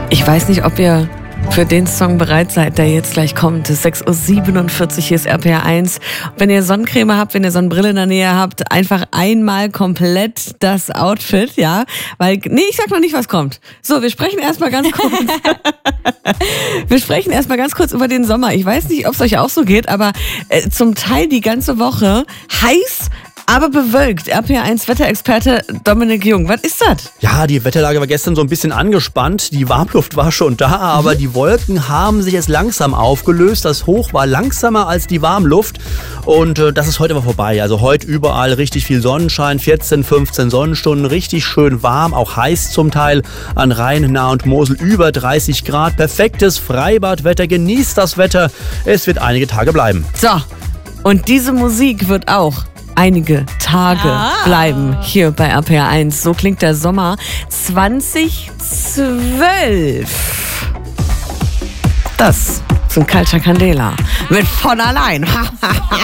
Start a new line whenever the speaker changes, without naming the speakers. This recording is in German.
Ich weiß nicht, ob ihr für den Song bereit seid, der jetzt gleich kommt. Es ist 6.47 Uhr, hier ist RPR 1. Wenn ihr Sonnencreme habt, wenn ihr Sonnenbrille in der Nähe habt, einfach einmal komplett das Outfit, ja? Weil, ich sag noch nicht, was kommt. So, wir sprechen erstmal ganz kurz. Über den Sommer. Ich weiß nicht, ob es euch auch so geht, aber zum Teil die ganze Woche heiß, aber bewölkt. RPR1 Wetterexperte Dominik Jung. Was ist das?
Ja, die Wetterlage war gestern so ein bisschen angespannt. Die Warmluft war schon da, aber die Wolken haben sich jetzt langsam aufgelöst. Das Hoch war langsamer als die Warmluft. Und das ist heute aber vorbei. Also heute überall richtig viel Sonnenschein, 14, 15 Sonnenstunden, richtig schön warm, auch heiß zum Teil. An Rhein, Nahe und Mosel über 30 Grad. Perfektes Freibadwetter. Genießt das Wetter. Es wird einige Tage bleiben.
So, und diese Musik wird auch einige Tage bleiben hier bei RPR 1. So klingt der Sommer 2012. Das sind Culture Candela mit Von allein.